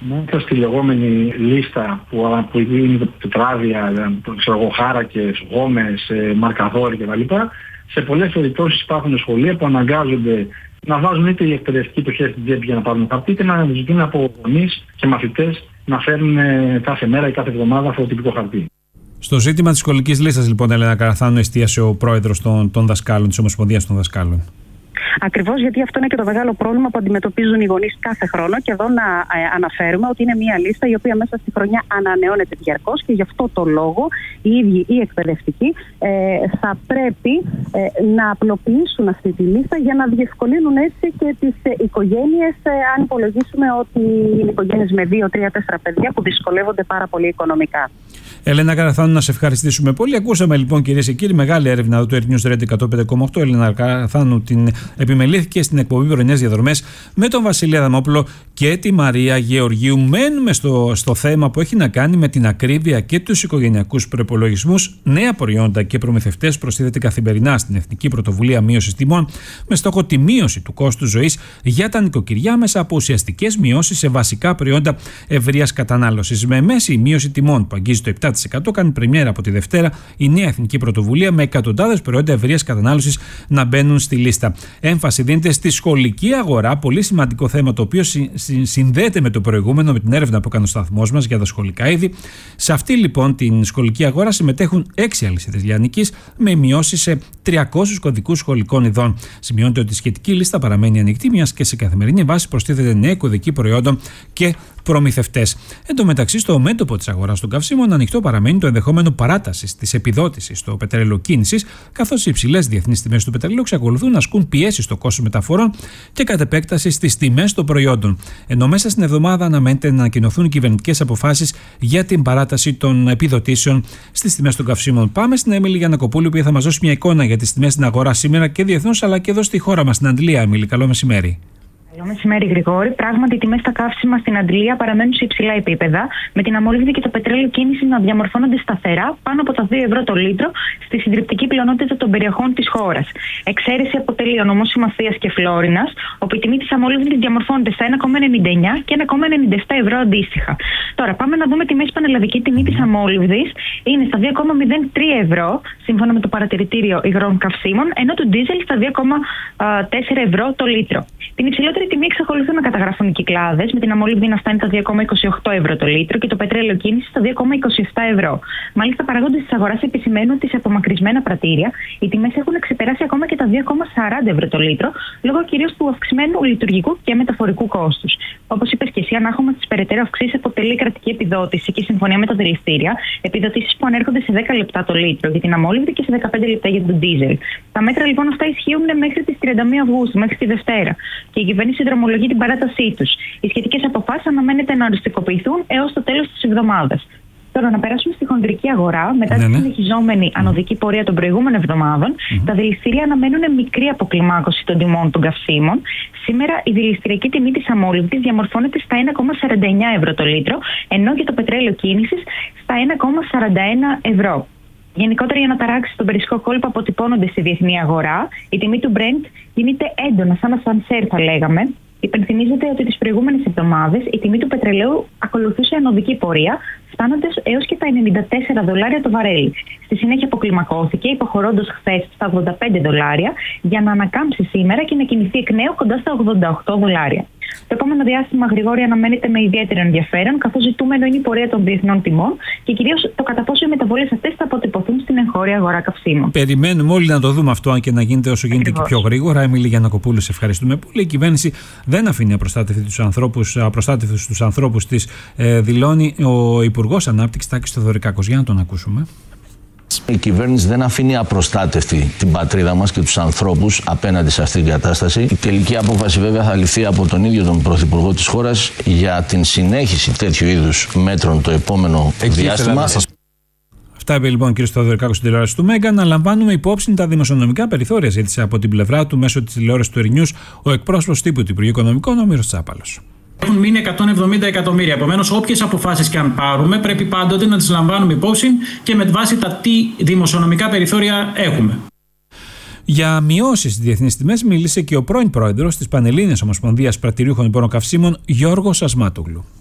μέσα στη λεγόμενη λίστα που είναι τετράδια, χάρακες, γόμες, μαρκαδόροι κτλ. Σε πολλές περιπτώσεις υπάρχουν σχολεία που αναγκάζονται να βάζουν είτε οι εκπαιδευτικοί το χέρι στην τσέπη για να πάρουν χαρτί, είτε να ζητούν από γονείς και μαθητές να φέρουν κάθε μέρα ή κάθε εβδομάδα αυτό το τυπικό χαρτί. Στο ζήτημα της σχολικής λίστας, λοιπόν, Έλενα Καραθάνου, εστίασε ο πρόεδρος των δασκάλων, της Ομοσπονδίας των Δασκάλων. Ακριβώς, γιατί αυτό είναι και το μεγάλο πρόβλημα που αντιμετωπίζουν οι γονείς κάθε χρόνο. Και εδώ να αναφέρουμε ότι είναι μια λίστα η οποία μέσα στη χρονιά ανανεώνεται διαρκώς και γι' αυτό το λόγο οι ίδιοι οι εκπαιδευτικοί θα πρέπει να απλοποιήσουν αυτή τη λίστα για να διευκολύνουν έτσι και τις οικογένειες, αν υπολογίσουμε ότι είναι οικογένειες με 2, 3, 4 παιδιά που δυσκολεύονται πάρα πολύ οικονομικά. Έλενα Καραθάνου, να σε ευχαριστήσουμε πολύ. Ακούσαμε λοιπόν, κυρίες και κύριοι, μεγάλη έρευνα του Air News Radio 105,8. Έλενα Καραθάνου την επιμελήθηκε στην εκπομπή Πρωινές Διαδρομές με τον Βασίλη Αδαμόπουλο και τη Μαρία Γεωργίου. Μένουμε στο θέμα που έχει να κάνει με την ακρίβεια και τους οικογενειακούς προϋπολογισμούς. Νέα προϊόντα και προμηθευτές προστίθεται καθημερινά στην Εθνική Πρωτοβουλία Μείωσης Τιμών, με στόχο τη μείωση του κόστου ζωής για τα νοικοκυριά μέσα από ουσιαστικές μειώσεις σε βασικά προϊόντα ευρείας κατανάλωσης. Με μέση μείωση τιμών που αγγίζει το 7%, κάνει πρεμιέρα από τη Δευτέρα η νέα Εθνική Πρωτοβουλία, με εκατοντάδες προϊόντα ευρείας κατανάλωσης να μπαίνουν στη λίστα. Έμφαση δίνεται στη σχολική αγορά, πολύ σημαντικό θέμα το οποίο συνδέεται με το προηγούμενο, με την έρευνα που έκανε ο σταθμός μας για τα σχολικά είδη. Σε αυτή λοιπόν την σχολική αγορά συμμετέχουν 6 αλυσίδες λιανικής με μειώσεις σε 300 κωδικούς σχολικών ειδών. Σημειώνεται ότι η σχετική λίστα παραμένει ανοιχτή, μιας και σε καθημερινή βάση προστίθεται νέοι κωδικοί προϊόντων και προμηθευτές. Εν τω μεταξύ, στο μέτωπο της αγοράς των καυσίμων, ανοιχτό παραμένει το ενδεχόμενο παράτασης της επιδότησης στο πετρέλαιο κίνησης, καθώς οι υψηλές διεθνείς τιμές του πετρελαίου εξακολουθούν να ασκούν πιέσεις στο κόστος μεταφορών και κατ' επέκταση στις τιμές των προϊόντων. Ενώ μέσα στην εβδομάδα αναμένεται να ανακοινωθούν κυβερνητικές αποφάσεις για την παράταση των επιδοτήσεων στις τιμές των καυσίμων. Πάμε στην Έμιλη Γιαννακοπούλου, που θα μας δώσει μια εικόνα για τις τιμές στην αγορά σήμερα και διεθνώς, αλλά και εδώ στη χώρα μας, στην Αντλία. Έμιλη, καλό μεσημέρι. Καλό μεσημέρι, Γρηγόρη. Πράγματι, οι τιμές στα καύσιμα στην Αντλία παραμένουν σε υψηλά επίπεδα, με την αμολύβδη και το πετρέλαιο κίνηση να διαμορφώνονται σταθερά πάνω από τα 2 ευρώ το λίτρο στη συντριπτική πλειονότητα των περιοχών της χώρας. Εξαίρεση αποτελεί ο νομός Συμμαθίας και Φλόρινας, όπου η τιμή της αμολύβδης διαμορφώνεται στα 1,99 και 1,97 ευρώ αντίστοιχα. Τώρα, πάμε να δούμε τη μέση πανελλαδική τιμή της αμολύβδης. Είναι στα 2,03 ευρώ, σύμφωνα με το παρατηρητήριο υγρών καυσίμων, ενώ το ντίζελ στα 2,4 ευρώ το λίτρο. Την υψηλότερη τιμή εξακολουθούν να καταγράφουν οι κυκλάδες, με την αμολύβδη να φτάνει τα 2,28 ευρώ το λίτρο και το πετρέλαιο κίνηση στα 2,27 ευρώ. Μάλιστα, παραγόντες της αγοράς επισημαίνουν ότι σε απομακρυσμένα πρατήρια οι τιμές έχουν ξεπεράσει ακόμα και τα 2,40 ευρώ το λίτρο, λόγω κυρίως του αυξημένου λειτουργικού και μεταφορικού κόστους. Όπως είπες και εσύ, ανάχωμα στις περαιτέρω αυξήσεις αποτελεί η κρατική επιδότηση και η συμφωνία με τα δηληστήρια, επιδοτήσεις που ανέρχονται σε 10 λεπτά το λίτρο για την αμολύβδη και σε 15 λεπτά για τον ντίζελ. Τα μέτρα λοιπόν αυτά ισχύουν μέχρι τις 31 Αυγούστου, μέχρι τη Δευτέρα. Και η κυβέρνηση δρομολογεί την παράτασή τους. Οι σχετικές αποφάσεις αναμένεται να οριστικοποιηθούν έως το τέλος της εβδομάδας. Τώρα, να περάσουμε στη χονδρική αγορά. Μετά τη συνεχιζόμενη ανωδική πορεία των προηγούμενων εβδομάδων, τα δηληστήρια αναμένουν μικρή αποκλιμάκωση των τιμών των καυσίμων. Σήμερα η δηληστηριακή τιμή της αμόλυβδης διαμορφώνεται στα 1,49 ευρώ το λίτρο, ενώ και το πετρέλαιο κίνησης στα 1,41 ευρώ. Γενικότερα, οι αναταράξεις στον περσικό κόλπο αποτυπώνονται στη διεθνή αγορά. Η τιμή του Brent κινείται έντονα, σαν ασανσέρ θα λέγαμε. Υπενθυμίζεται ότι τις προηγούμενες εβδομάδες η τιμή του πετρελαίου ακολουθούσε ανωδική πορεία, φτάνοντας έως και τα $94 το βαρέλι. Στη συνέχεια αποκλιμακώθηκε, υποχωρώντας χθες στα $85 για να ανακάμψει σήμερα και να κινηθεί εκ νέου κοντά στα $88. Το επόμενο διάστημα, Γρηγόρη, αναμένεται με ιδιαίτερο ενδιαφέρον, καθώς ζητούμενο είναι η πορεία των διεθνών τιμών και κυρίως το κατά πόσο οι μεταβολές αυτές θα αποτυπωθούν στην εγχώρια αγορά καυσίμων. Περιμένουμε όλοι να το δούμε αυτό, αν και να γίνεται όσο γίνεται και πιο γρήγορα. Έμιλη Γιαννακοπούλου, σε ευχαριστούμε πολύ. Η κυβέρνηση δεν αφήνει απροστάτευτους τους ανθρώπους της, δηλώνει ο Υπουργός Ανάπτυξης Τάκης Θεοδωρικάκος. Για να τον ακούσουμε. Η κυβέρνηση δεν αφήνει απροστάτευτη την πατρίδα μας και τους ανθρώπους απέναντι σε αυτήν την κατάσταση. Η τελική απόφαση βέβαια θα ληφθεί από τον ίδιο τον Πρωθυπουργό της χώρας για την συνέχιση τέτοιου είδους μέτρων το επόμενο διάστημα. Αυτά είπε λοιπόν ο κ. Θεοδωρικάκος στην τηλεόραση του Μέγκα. Να λαμβάνουμε υπόψη τα δημοσιονομικά περιθώρια, ζήτησε από την πλευρά του μέσω της τηλεόρασης του Air News ο εκπρόσωπος τύπου του Υπουργείου Οικονομικών, ο Μύρος Τσάπαλος. Έχουν μείνει 170 εκατομμύρια. Επομένως, όποιες αποφάσεις και αν πάρουμε, πρέπει πάντοτε να τις λαμβάνουμε υπόψη και με βάση τα τι δημοσιονομικά περιθώρια έχουμε. Για μειώσεις στις διεθνείς τιμές μίλησε και ο πρώην πρόεδρος της Πανελλήνιας Ομοσπονδίας Πρατηριούχων Εμπόρων Καυσίμων, Γιώργος Ασμάτογλου.